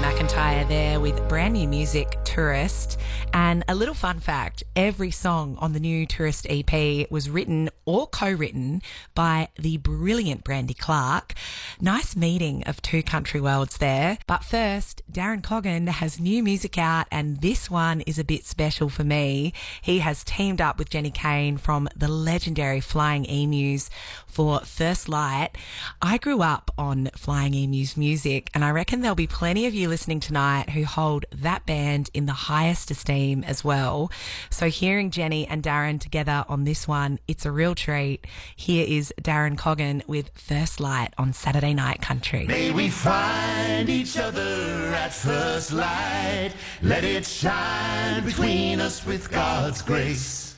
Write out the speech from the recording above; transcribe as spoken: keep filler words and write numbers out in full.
McIntyre there with brand new music, Tourist. And a little fun fact, every song on the new Tourist E P was written or co-written by the brilliant Brandy Clark. Nice meeting of two country worlds there. But first, Darren Coggan has new music out, and this one is a bit special for me. He has teamed up with Jenny Kane from the legendary Flying Emus for First Light. I grew up on Flying Emus music, and I reckon there'll be plenty of you listening tonight who hold that band in the highest esteem as well. So hearing Jenny and Darren together on this one, it's a real treat. Here is Darren Coggan with First Light on Saturday Night Country. May we find each other at first light. Let it shine between us with God's grace.